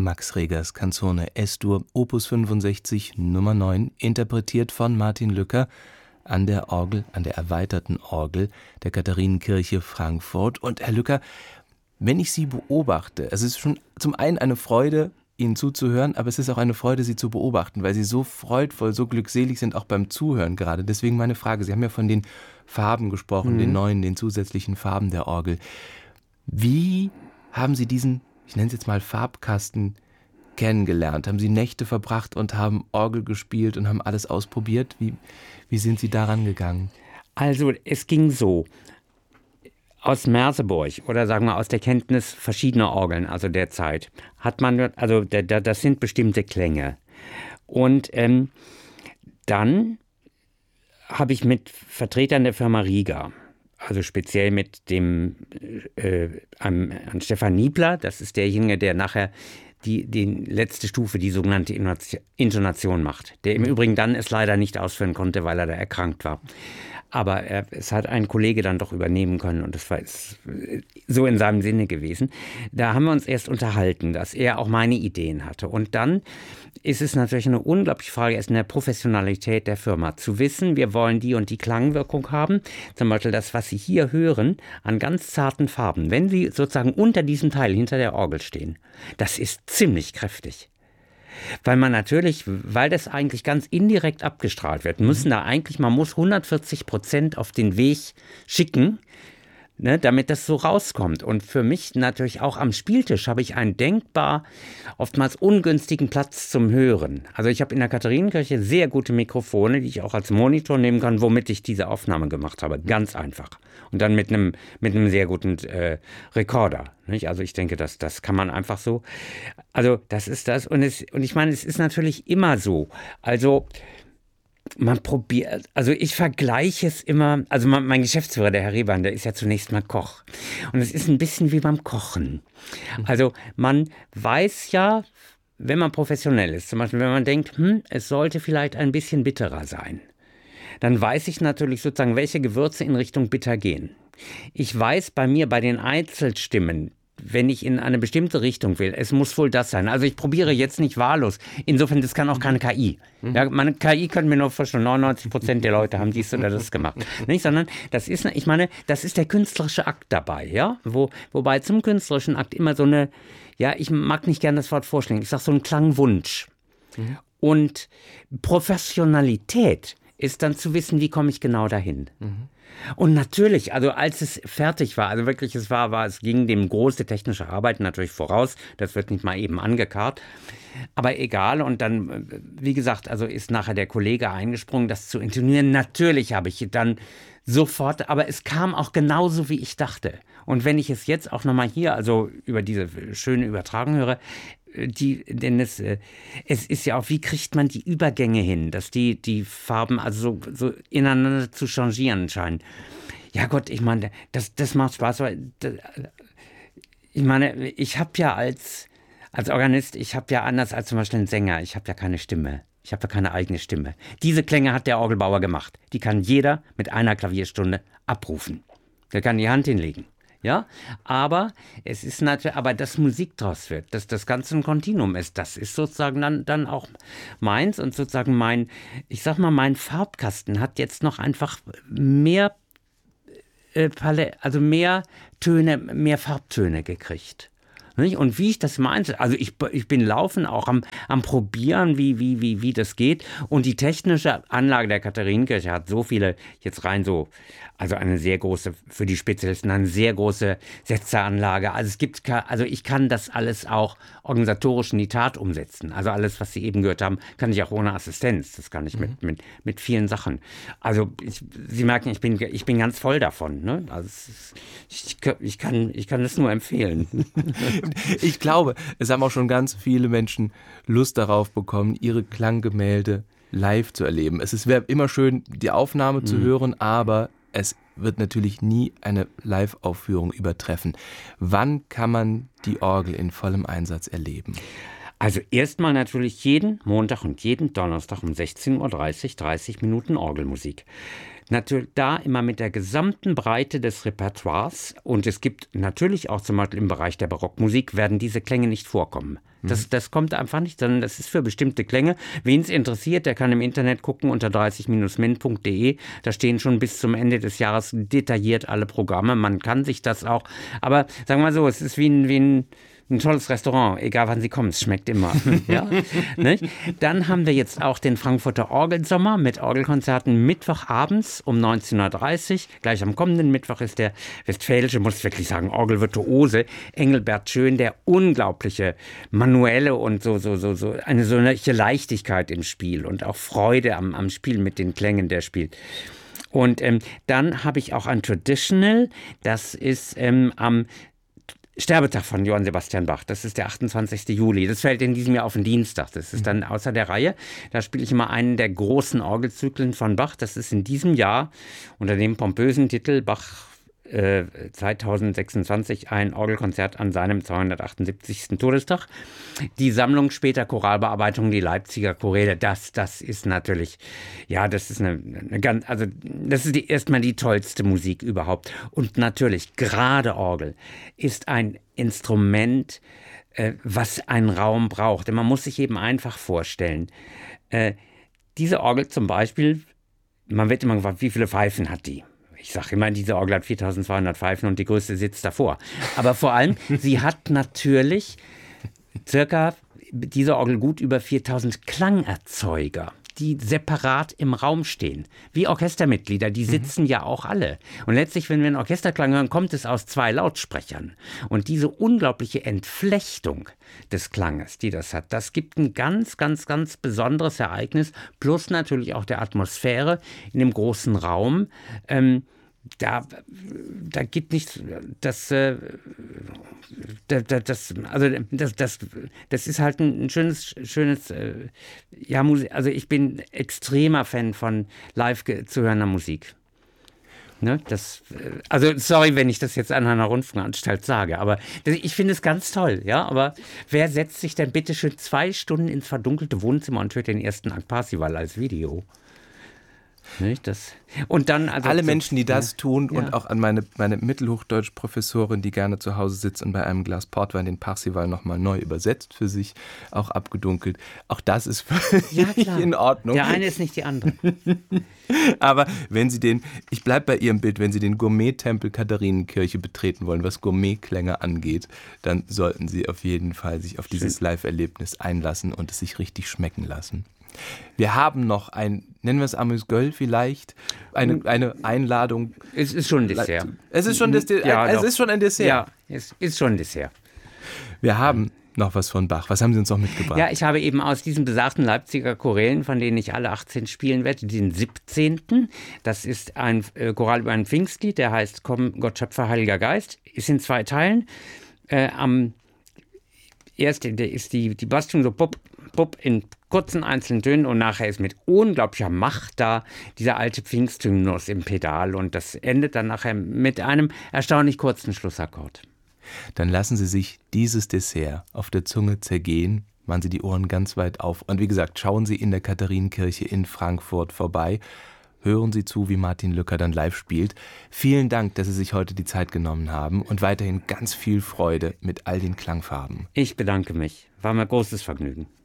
Max Regers Canzone S-Dur, Opus 65, Nummer 9, interpretiert von Martin Lücker an der Orgel, an der erweiterten Orgel der Katharinenkirche Frankfurt. Und Herr Lücker, wenn ich Sie beobachte, es ist schon zum einen eine Freude, Ihnen zuzuhören, aber es ist auch eine Freude, Sie zu beobachten, weil Sie so freudvoll, so glückselig sind, auch beim Zuhören gerade. Deswegen meine Frage, Sie haben ja von den Farben gesprochen, den neuen, den zusätzlichen Farben der Orgel. Wie haben Sie diesen, ich nenne es jetzt mal Farbkasten, kennengelernt? Haben Sie Nächte verbracht und haben Orgel gespielt und haben alles ausprobiert? Wie sind Sie daran gegangen? Also es ging so. Aus Merseburg oder sagen wir aus der Kenntnis verschiedener Orgeln, also der Zeit, hat man, also das sind bestimmte Klänge. Und dann habe ich mit Vertretern der Firma Riga, also speziell mit dem an Stefan Niebler, das ist derjenige, der nachher die letzte Stufe, die sogenannte Intonation macht, der im Übrigen dann es leider nicht ausführen konnte, weil er da erkrankt war. Aber es hat ein Kollege dann doch übernehmen können und das war so in seinem Sinne gewesen. Da haben wir uns erst unterhalten, dass er auch meine Ideen hatte. Und dann ist es natürlich eine unglaubliche Frage erst in der Professionalität der Firma. Zu wissen, wir wollen die und die Klangwirkung haben. Zum Beispiel das, was Sie hier hören, an ganz zarten Farben. Wenn Sie sozusagen unter diesem Teil, hinter der Orgel stehen, das ist ziemlich kräftig. Weil man natürlich, weil das eigentlich ganz indirekt abgestrahlt wird, man muss 140% auf den Weg schicken, ne, damit das so rauskommt. Und für mich natürlich auch am Spieltisch habe ich einen denkbar oftmals ungünstigen Platz zum Hören. Also ich habe in der Katharinenkirche sehr gute Mikrofone, die ich auch als Monitor nehmen kann, womit ich diese Aufnahme gemacht habe. Ganz einfach. Und dann mit einem sehr guten Rekorder. Nicht? Also ich denke, das kann man einfach so. Also das ist das. Und ich meine, es ist natürlich immer so. Also man probiert, also ich vergleiche es immer, also mein Geschäftsführer, der Herr Rehbein, der ist ja zunächst mal Koch. Und es ist ein bisschen wie beim Kochen. Also man weiß ja, wenn man professionell ist, zum Beispiel wenn man denkt, es sollte vielleicht ein bisschen bitterer sein, dann weiß ich natürlich sozusagen, welche Gewürze in Richtung bitter gehen. Ich weiß bei mir, bei den Einzelstimmen, wenn ich in eine bestimmte Richtung will, es muss wohl das sein. Also ich probiere jetzt nicht wahllos. Insofern, das kann auch keine KI. Ja, meine KI könnte mir nur vorstellen, 99% der Leute haben dies oder das gemacht. Nicht? Sondern das ist, ich meine, das ist der künstlerische Akt dabei. Ja? Wobei zum künstlerischen Akt immer so eine, ja, ich mag nicht gerne das Wort vorschlagen, ich sage so einen Klangwunsch. Und Professionalität ist dann zu wissen, wie komme ich genau dahin. Und natürlich, also als es fertig war, also wirklich es ging dem große technische Arbeit natürlich voraus, das wird nicht mal eben angekarrt, aber egal. Und dann, wie gesagt, also ist nachher der Kollege eingesprungen, das zu intonieren. Natürlich habe ich dann sofort, aber es kam auch genauso, wie ich dachte. Und wenn ich es jetzt auch nochmal hier, also über diese schöne Übertragung höre, denn es ist ja auch, wie kriegt man die Übergänge hin, dass die Farben also so ineinander zu changieren scheinen. Ja Gott, ich meine, das macht Spaß, weil ich meine, ich habe ja als Organist, ich habe ja anders als zum Beispiel ein Sänger, ich habe ja keine Stimme. Ich habe ja keine eigene Stimme. Diese Klänge hat der Orgelbauer gemacht. Die kann jeder mit einer Klavierstunde abrufen. Der kann die Hand hinlegen. Ja, aber es ist natürlich, aber dass Musik draus wird, dass das Ganze ein Kontinuum ist, das ist sozusagen dann auch meins und sozusagen mein Farbkasten hat jetzt noch einfach mehr mehr Töne, mehr Farbtöne gekriegt. Und wie ich das meinte, also ich bin laufend auch am Probieren, wie das geht. Und die technische Anlage der Katharinenkirche hat so viele, jetzt rein so, also eine sehr große, für die Spezialisten eine sehr große Setzeranlage. Also ich kann das alles auch organisatorisch in die Tat umsetzen. Also alles, was Sie eben gehört haben, kann ich auch ohne Assistenz. Das kann ich mit vielen Sachen. Also Sie merken, ich bin ganz voll davon. Ne? Also ich kann das nur empfehlen. Ich glaube, es haben auch schon ganz viele Menschen Lust darauf bekommen, ihre Klanggemälde live zu erleben. Es wäre immer schön, die Aufnahme zu hören, aber es wird natürlich nie eine Live-Aufführung übertreffen. Wann kann man die Orgel in vollem Einsatz erleben? Also erstmal natürlich jeden Montag und jeden Donnerstag um 16:30 Uhr 30 Minuten Orgelmusik. Natürlich da immer mit der gesamten Breite des Repertoires, und es gibt natürlich auch zum Beispiel im Bereich der Barockmusik werden diese Klänge nicht vorkommen. Das kommt einfach nicht, sondern das ist für bestimmte Klänge. Wen es interessiert, der kann im Internet gucken unter 30-min.de. Da stehen schon bis zum Ende des Jahres detailliert alle Programme. Man kann sich das auch, aber sagen wir mal so, es ist wie ein tolles Restaurant, egal wann Sie kommen, es schmeckt immer. Ja? Nicht? Dann haben wir jetzt auch den Frankfurter Orgelsommer mit Orgelkonzerten mittwochabends um 19:30 Uhr. Gleich am kommenden Mittwoch ist der westfälische, muss ich wirklich sagen, Orgelvirtuose Engelbert Schön, der unglaubliche manuelle und so eine solche Leichtigkeit im Spiel und auch Freude am Spiel mit den Klängen, der spielt. Und dann habe ich auch ein Traditional, das ist am Sterbetag von Johann Sebastian Bach, das ist der 28. Juli. Das fällt in diesem Jahr auf den Dienstag. Das ist dann außer der Reihe. Da spiele ich immer einen der großen Orgelzyklen von Bach. Das ist in diesem Jahr unter dem pompösen Titel Bach 2026 ein Orgelkonzert an seinem 278. Todestag. Die Sammlung später Choralbearbeitungen, die Leipziger Choräle, das ist natürlich, ja, das ist eine ganz, also das ist erstmal die tollste Musik überhaupt. Und natürlich, gerade Orgel ist ein Instrument, was einen Raum braucht. Denn man muss sich eben einfach vorstellen, diese Orgel zum Beispiel, man wird immer gefragt, wie viele Pfeifen hat die? Ich sage immer, diese Orgel hat 4200 Pfeifen und die größte sitzt davor. Aber vor allem, sie hat natürlich diese Orgel gut über 4000 Klangerzeuger, die separat im Raum stehen. Wie Orchestermitglieder, die sitzen ja auch alle. Und letztlich, wenn wir einen Orchesterklang hören, kommt es aus 2 Lautsprechern. Und diese unglaubliche Entflechtung des Klanges, die das hat, das gibt ein ganz, ganz, ganz besonderes Ereignis, plus natürlich auch der Atmosphäre in dem großen Raum. Da gibt nichts, das ist halt ein schönes, ja, Musik. Also ich bin extremer Fan von live zu hörender Musik. Ne, also sorry, wenn ich das jetzt an einer Rundfunkanstalt sage, aber ich finde es ganz toll, ja, aber wer setzt sich denn bitte schön 2 Stunden ins verdunkelte Wohnzimmer und hört den ersten Akt Parzival als Video? Nicht? Und dann, also alle Menschen, die das tun, und auch an meine Mittelhochdeutsch-Professorin, die gerne zu Hause sitzt und bei einem Glas Portwein den Parzival nochmal neu übersetzt für sich, auch abgedunkelt. Auch das ist völlig in Ordnung. Der eine ist nicht die andere. Aber wenn Sie ich bleibe bei Ihrem Bild, wenn Sie den Gourmet-Tempel Katharinenkirche betreten wollen, was Gourmet-Klänge angeht, dann sollten Sie auf jeden Fall sich auf dieses Live-Erlebnis einlassen und es sich richtig schmecken lassen. Wir haben noch nennen wir es Amüsgöl vielleicht, eine Einladung. Es ist schon ein Dessert. Es ist schon ein Dessert. Ja, es ist schon ein Dessert. Wir haben noch was von Bach. Was haben Sie uns noch mitgebracht? Ja, ich habe eben aus diesen besagten Leipziger Chorälen, von denen ich alle 18 spielen werde, den 17. Das ist ein Choral über ein Pfingstlied, der heißt Komm, Gott Schöpfer, Heiliger Geist. Ist in 2 Teilen. Am ersten ist die Bastung so pop in kurzen einzelnen Tönen, und nachher ist mit unglaublicher Macht da dieser alte Pfingsthymnus im Pedal, und das endet dann nachher mit einem erstaunlich kurzen Schlussakkord. Dann lassen Sie sich dieses Dessert auf der Zunge zergehen, machen Sie die Ohren ganz weit auf und wie gesagt, schauen Sie in der Katharinenkirche in Frankfurt vorbei. Hören Sie zu, wie Martin Lücker dann live spielt. Vielen Dank, dass Sie sich heute die Zeit genommen haben, und weiterhin ganz viel Freude mit all den Klangfarben. Ich bedanke mich. War mir großes Vergnügen.